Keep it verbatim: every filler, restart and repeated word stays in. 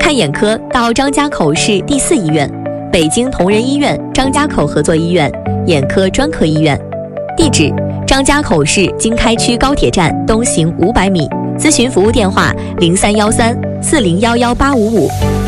看眼科到张家口市第四医院、北京同仁医院张家口合作医院眼科专科医院。地址：张家口市经开区高铁站东行五百米。咨询服务电话：零三幺三四零幺幺八五五。